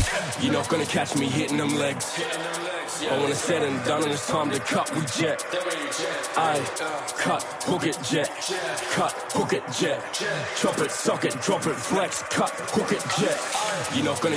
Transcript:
You're not gonna catch me hitting them legs. But when it's said and done and it's time to cut, we jet. I cut, hook it, jet. Cut, hook it, jet. Chop it, sock it, drop it, flex. Cut, hook it, jet. You're not gonna